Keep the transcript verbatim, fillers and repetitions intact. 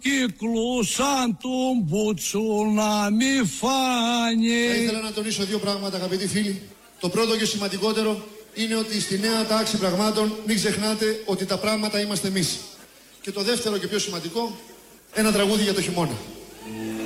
κύκλου σαν του μπούτσου να μη φάνει. Θα ήθελα να τονίσω δύο πράγματα, αγαπητοί φίλοι. Το πρώτο και σημαντικότερο είναι ότι στη νέα τάξη πραγμάτων μην ξεχνάτε ότι τα πράγματα είμαστε εμείς. Και το δεύτερο και πιο σημαντικό, ένα τραγούδι για το χειμώνα.